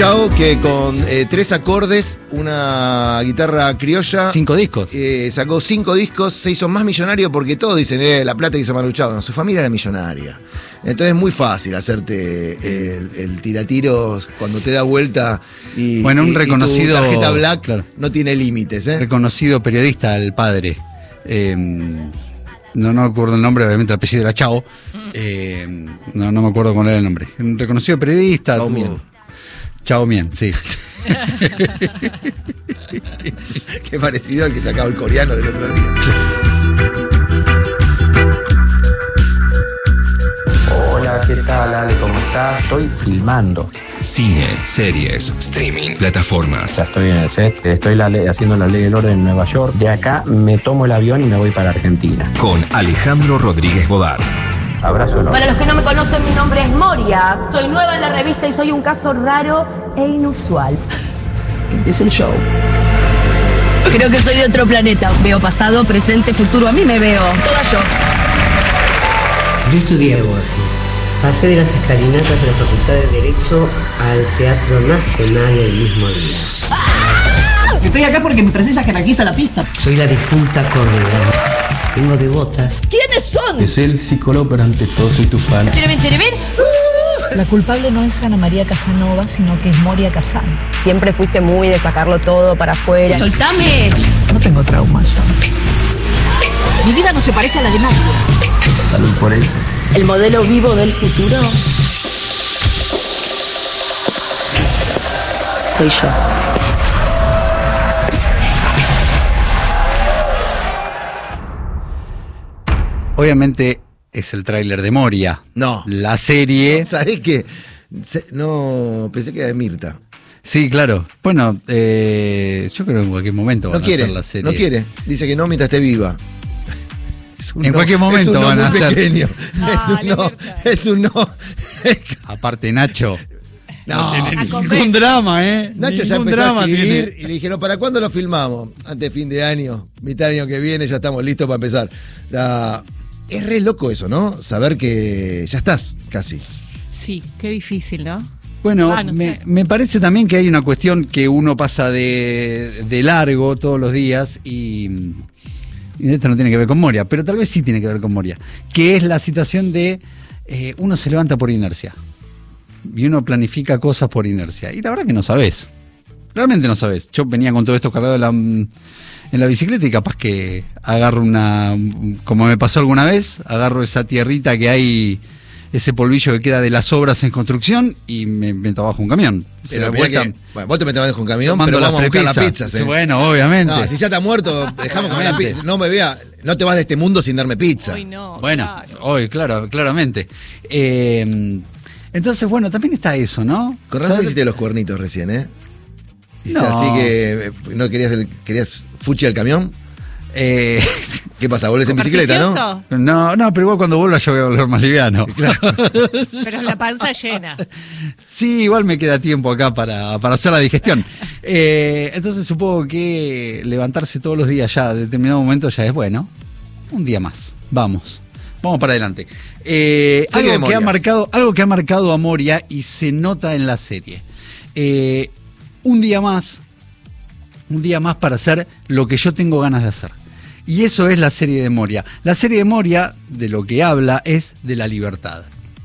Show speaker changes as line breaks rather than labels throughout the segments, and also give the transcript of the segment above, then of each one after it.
Chao, que con 3 acordes, una guitarra criolla.
5 discos.
Sacó 5 discos, se hizo más millonario porque todos dicen, la plata que hizo Manu Chao. No, su familia era millonaria. Entonces es muy fácil hacerte el tiratiros cuando te da vuelta y,
bueno, un reconocido,
y tu tarjeta black,
claro,
no tiene límites.
Reconocido periodista, el padre. No me acuerdo el nombre, obviamente el apellido era Chao. No me acuerdo cuál era el nombre. Un reconocido periodista.
Chao Mien.
Chao Mien, sí.
Qué parecido al que sacaba el coreano del otro día.
Hola, ¿qué tal, Ale? ¿Cómo estás? Estoy filmando.
Cine, series, streaming, plataformas.
Ya estoy en el set, estoy haciendo la ley del orden en Nueva York. De acá me tomo el avión y me voy para Argentina.
Con Alejandro Rodríguez Bodart.
Abrazo enorme.
Para los que no me conocen, mi nombre es Moria. Soy nueva en la revista y soy un caso raro e inusual.
Es el show.
Creo que soy de otro planeta. Veo pasado, presente, futuro. A mí me veo toda yo.
Yo estudié abogacía. Pasé de las escalinatas de la Facultad de Derecho al Teatro Nacional el mismo día.
Estoy acá porque me precisa jerarquiza la pista.
Soy la difunta Córdoba. Tengo devotas.
¿Quiénes son?
Es el psicólogo, pero ante todo soy tu fan.
¿Cherevin?
La culpable no es Ana María Casanova, sino que es Moria Kazan.
Siempre fuiste muy de sacarlo todo para afuera.
¡Soltame!
No tengo traumas yo.
Mi vida no se parece a la de nadie.
Salud por eso.
¿El modelo vivo del futuro? Soy yo.
Obviamente es el tráiler de Moria.
No.
La serie.
¿Sabés qué? No, pensé que era de Mirta.
Sí, claro. Bueno, yo creo que en cualquier momento van a hacer la serie.
No quiere. Dice que no mientras esté viva.
En cualquier momento van a hacer.
Pequeño. Es un no.
Aparte, Nacho.
No,
ningún drama,
Nacho ya empezó a escribir y le dijeron, ¿para cuándo lo filmamos? Antes de fin de año, mitad del año que viene, ya estamos listos para empezar. O sea, es re loco eso, ¿no? Saber que ya estás, casi.
Sí, qué difícil, ¿no?
Bueno,
no sé.
me parece también que hay una cuestión que uno pasa de largo todos los días y esto no tiene que ver con Moria, pero tal vez sí tiene que ver con Moria, que es la situación de uno se levanta por inercia y uno planifica cosas por inercia y la verdad que no sabés, realmente no sabés. Yo venía con todo esto cargado en la bicicleta y capaz que agarro como me pasó alguna vez, agarro esa tierrita que hay, ese polvillo que queda de las obras en construcción y me meto abajo un camión.
Pero vos te metes abajo un camión, pero vamos a buscar la pizza.
Sí, bueno, obviamente.
No, si ya está muerto, dejamos comer la pizza. No me vea, no te vas de este mundo sin darme pizza.
Hoy no.
Bueno,
claro.
hoy, claramente. Entonces, bueno, también está eso, ¿no?
Con razón hiciste los cuernitos recién, ¿Hiciste
No.
así que no querías fuchi al camión? ¿Qué pasa? ¿Volvés en bicicleta, no?
No, pero igual cuando vuelva yo voy a volver más liviano.
Claro.
Pero la panza llena.
Sí, igual me queda tiempo acá para hacer la digestión. Entonces supongo que levantarse todos los días ya, de determinado momento ya es bueno. Un día más. Vamos para adelante. Algo que ha marcado a Moria y se nota en la serie. Un día más para hacer lo que yo tengo ganas de hacer. Y eso es la serie de Moria. La serie de Moria, de lo que habla, es de la libertad.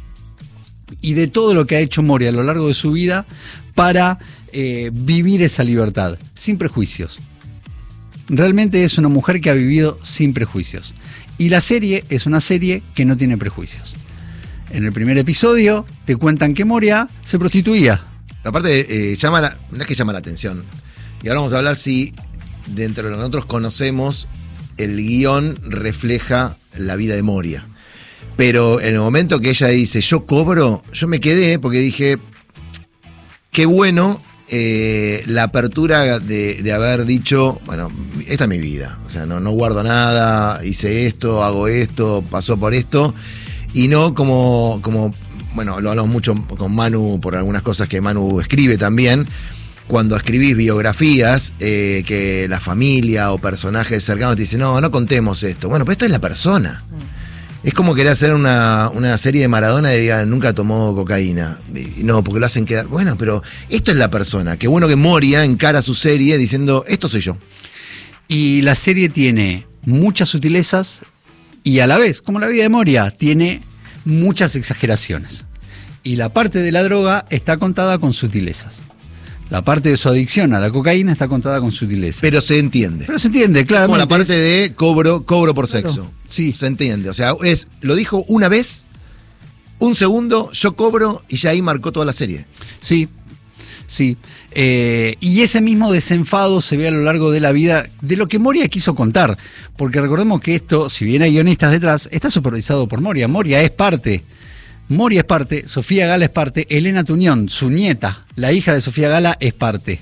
Y de todo lo que ha hecho Moria a lo largo de su vida para vivir esa libertad, sin prejuicios. Realmente es una mujer que ha vivido sin prejuicios. Y la serie es una serie que no tiene prejuicios. En el primer episodio te cuentan que Moria se prostituía.
Aparte, no es que llama la atención. Y ahora vamos a hablar si dentro de lo que nosotros conocemos, el guión refleja la vida de Moria. Pero en el momento que ella dice, yo cobro, yo me quedé porque dije, qué bueno la apertura de haber dicho, bueno, esta es mi vida. O sea, no guardo nada, hice esto, hago esto, pasó por esto. Y no como bueno, lo hablamos mucho con Manu por algunas cosas que Manu escribe también. Cuando escribís biografías, que la familia o personajes cercanos te dicen, no contemos esto. Bueno, pues esto es la persona. Es como querer hacer una serie de Maradona y digan, nunca tomó cocaína. Y no, porque lo hacen quedar. Bueno, pero esto es la persona. Qué bueno que Moria encara su serie diciendo, esto soy yo.
Y la serie tiene muchas sutilezas y a la vez, como la vida de Moria, tiene muchas exageraciones. Y la parte de la droga está contada con sutilezas. La parte de su adicción a la cocaína está contada con sutileza.
Pero se entiende.
Pero se entiende, claro.
Como la parte de cobro por sexo.
Claro, sí.
Se entiende. O sea, lo dijo una vez, un segundo, yo cobro y ya ahí marcó toda la serie.
Sí, sí. Y ese mismo desenfado se ve a lo largo de la vida de lo que Moria quiso contar. Porque recordemos que esto, si bien hay guionistas detrás, está supervisado por Moria. Moria es parte, Sofía Gala es parte, Elena Tuñón, su nieta, la hija de Sofía Gala, es parte.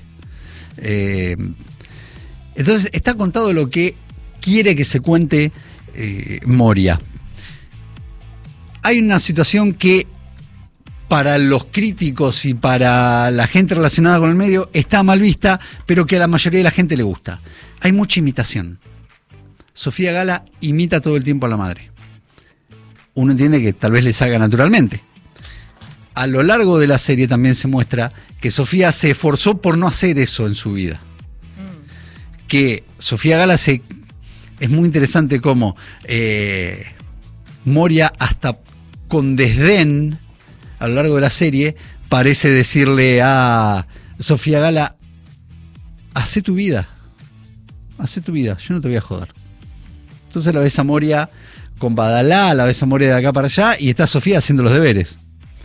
Entonces está contado lo que quiere que se cuente Moria. Hay una situación que para los críticos y para la gente relacionada con el medio está mal vista, pero que a la mayoría de la gente le gusta. Hay mucha imitación. Sofía Gala imita todo el tiempo a la madre. Uno entiende que tal vez le salga naturalmente. A lo largo de la serie también se muestra que Sofía se esforzó por no hacer eso en su vida. Que Sofía Gala es muy interesante cómo Moria, hasta con desdén, a lo largo de la serie, parece decirle a Sofía Gala, hacé tu vida, yo no te voy a joder. Entonces la ves a Moria con Badalá, la ves a Moria de acá para allá, y está Sofía haciendo los deberes.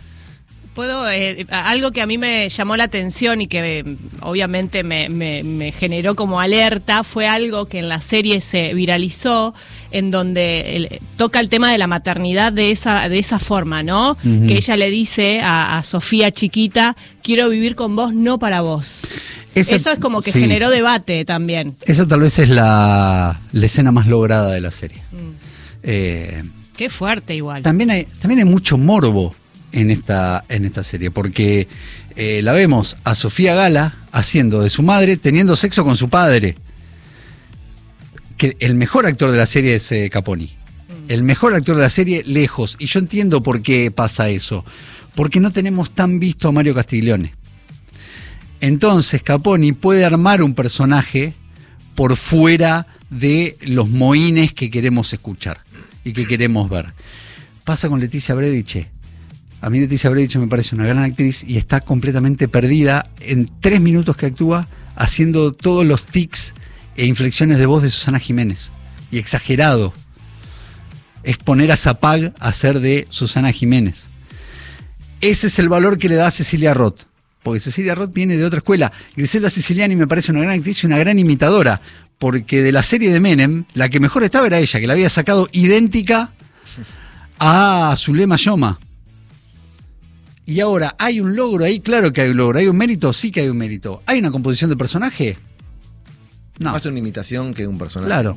Algo que a mí me llamó la atención y que obviamente me generó como alerta fue algo que en la serie se viralizó, en donde toca el tema de la maternidad de esa forma, ¿no? Uh-huh. Que ella le dice a Sofía chiquita, quiero vivir con vos, no para vos. Eso es como que generó debate también. Esa
tal vez es la escena más lograda de la serie.
Qué fuerte igual.
También hay mucho morbo en esta serie, porque la vemos a Sofía Gala haciendo de su madre, teniendo sexo con su padre. Que el mejor actor de la serie es Caponi. El mejor actor de la serie lejos. Y yo entiendo por qué pasa eso. Porque no tenemos tan visto a Mario Castiglione. Entonces Caponi puede armar un personaje por fuera de los mohines que queremos escuchar y que queremos ver. Pasa con Leticia Brediche. A mí Leticia Brediche me parece una gran actriz y está completamente perdida en 3 minutos que actúa haciendo todos los tics e inflexiones de voz de Susana Jiménez. Y exagerado. Es poner a Zapag a hacer de Susana Jiménez. Ese es el valor que le da a Cecilia Roth. Porque Cecilia Roth viene de otra escuela. Griselda Siciliani me parece una gran actriz y una gran imitadora. Porque de la serie de Menem, la que mejor estaba era ella, que la había sacado idéntica a Zulema Yoma. Y ahora, ¿hay un logro ahí? Claro que hay un logro. ¿Hay un mérito? Sí que hay un mérito. ¿Hay una composición de personaje? No.
Más una imitación que un personaje.
Claro.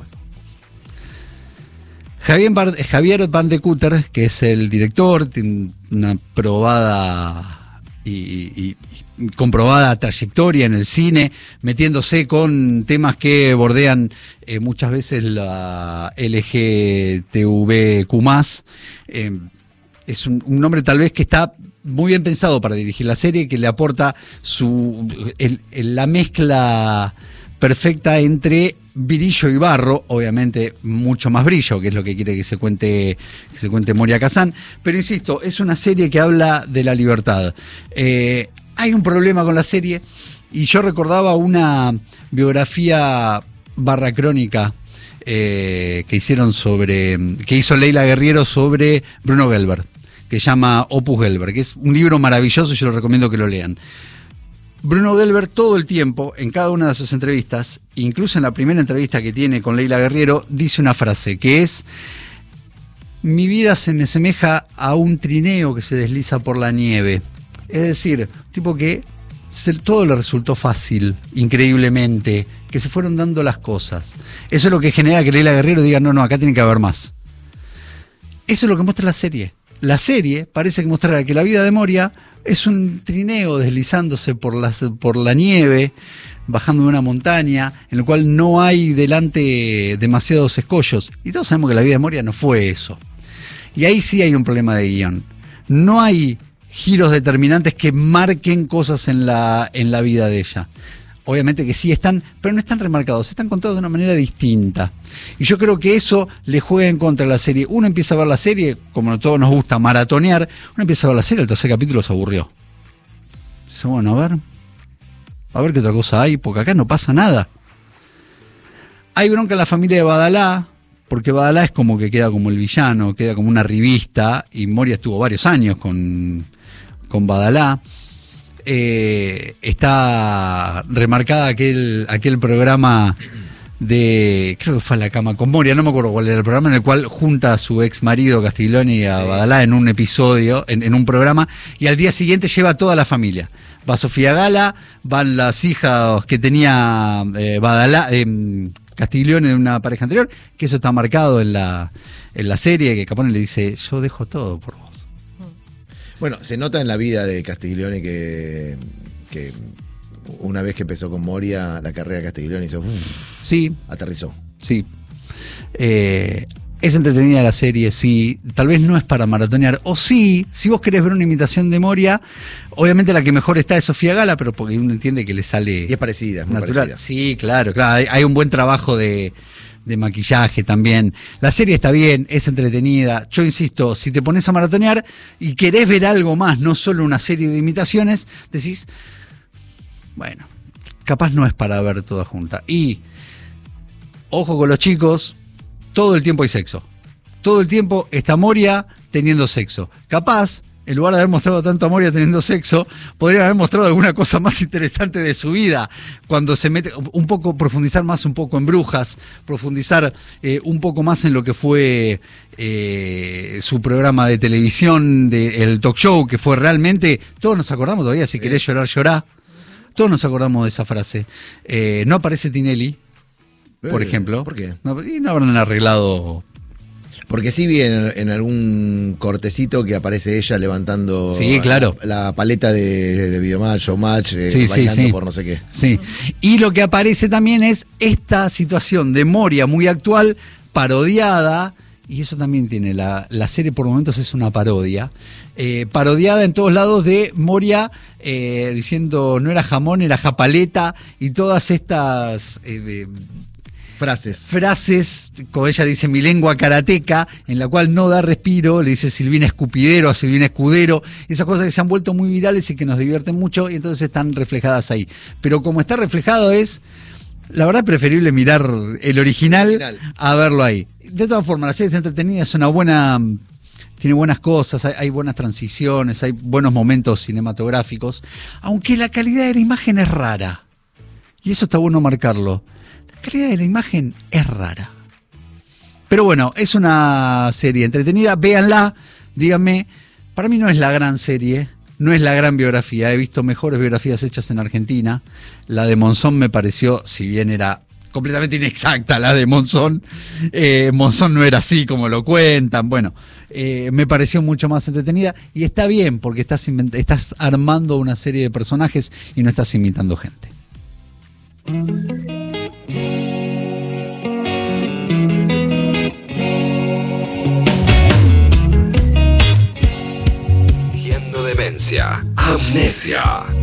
Javier Van de Kutter, que es el director, tiene una probada y comprobada trayectoria en el cine, metiéndose con temas que bordean muchas veces la LGTBQ+. Es un nombre tal vez que está muy bien pensado para dirigir la serie, que le aporta la mezcla perfecta entre brillo y barro, obviamente mucho más brillo, que es lo que quiere que se cuente Moria Kazan, pero insisto, es una serie que habla de la libertad. Hay un problema con la serie, y yo recordaba una biografía / crónica que hizo Leila Guerriero sobre Bruno Gelber, que se llama Opus Gelber, que es un libro maravilloso y yo les recomiendo que lo lean. Bruno Gelber todo el tiempo, en cada una de sus entrevistas, incluso en la primera entrevista que tiene con Leila Guerriero, dice una frase que es: mi vida se me asemeja a un trineo que se desliza por la nieve. Es decir, tipo que todo le resultó fácil, increíblemente, que se fueron dando las cosas. Eso es lo que genera que Leila Guerriero diga, no, acá tiene que haber más. Eso es lo que muestra la serie. La serie parece que mostrará que la vida de Moria es un trineo deslizándose por la nieve, bajando de una montaña, en el cual no hay delante demasiados escollos. Y todos sabemos que la vida de Moria no fue eso. Y ahí sí hay un problema de guión. No hay giros determinantes que marquen cosas en la vida de ella. Obviamente que sí están, pero no están remarcados, están contados de una manera distinta. Y yo creo que eso le juega en contra a la serie. Uno empieza a ver la serie, como a todos nos gusta maratonear, uno empieza a ver la serie, el tercer capítulo se aburrió. Dice, bueno, a ver qué otra cosa hay, porque acá no pasa nada. Hay bronca en la familia de Badalá, porque Badalá es como que queda como el villano, queda como una revista, y Moria estuvo varios años con Badalá. Está remarcada aquel programa de, creo que fue a la cama con Moria, no me acuerdo cuál era el programa, en el cual junta a su ex marido Castiglioni y a Badalá en un episodio, en un programa, y al día siguiente lleva a toda la familia. Va Sofía Gala, van las hijas que tenía Badalá, Castiglioni de una pareja anterior, que eso está marcado en la serie, que Capone le dice, yo dejo todo por vos.
Bueno, se nota en la vida de Castiglioni que una vez que empezó con Moria, la carrera de Castiglioni aterrizó.
Sí. Es entretenida la serie, sí. Tal vez no es para maratonear. O sí, si vos querés ver una imitación de Moria, obviamente la que mejor está es Sofía Gala, pero porque uno entiende que le sale.
Y es parecida, es muy
natural.
parecida.
Sí, claro. Hay un buen trabajo de maquillaje también. La serie está bien, es entretenida. Yo insisto, si te pones a maratonear y querés ver algo más, no solo una serie de imitaciones, decís, bueno, capaz no es para ver toda junta. Y, ojo con los chicos, todo el tiempo hay sexo. Todo el tiempo está Moria teniendo sexo. Capaz, en lugar de haber mostrado tanto a Moria teniendo sexo, podrían haber mostrado alguna cosa más interesante de su vida. Cuando se mete un poco, profundizar más un poco en Brujas, profundizar un poco más en lo que fue su programa de televisión, el talk show, que fue realmente, todos nos acordamos todavía, si querés llorar, llorá. Todos nos acordamos de esa frase. No aparece Tinelli, por ejemplo.
¿Por qué?
Y no habrán arreglado.
Porque sí vi en algún cortecito que aparece ella levantando
claro.
la paleta de Videomatch, Showmatch, bailando por no sé qué.
Sí. Y lo que aparece también es esta situación de Moria muy actual, parodiada, y eso también tiene, la serie por momentos es una parodia, parodiada en todos lados de Moria diciendo no era jamón, era japaleta, y todas estas... frases, como ella dice, mi lengua karateca, en la cual no da respiro, le dice Silvina Escupidero a Silvina Escudero, esas cosas que se han vuelto muy virales y que nos divierten mucho, y entonces están reflejadas ahí. Pero como está reflejado es, la verdad, preferible mirar el original a verlo ahí. De todas formas, la serie está entretenida, es una buena... Tiene buenas cosas, hay buenas transiciones, hay buenos momentos cinematográficos, aunque la calidad de la imagen es rara. Y eso está bueno marcarlo. La calidad de la imagen es rara. Pero bueno, es una serie entretenida, véanla, díganme, para mí no es la gran serie, no es la gran biografía, he visto mejores biografías hechas en Argentina. La de Monzón me pareció, si bien era completamente inexacta la de Monzón, Monzón no era así como lo cuentan, bueno, me pareció mucho más entretenida y está bien porque estás armando una serie de personajes y no estás imitando gente.
Demencia, amnesia.